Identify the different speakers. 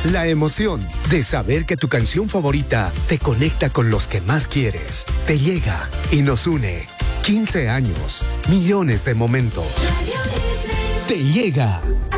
Speaker 1: La emoción de saber que tu canción favorita te conecta con los que más quieres, te llega y nos une. 15 años, millones de momentos. Te llega.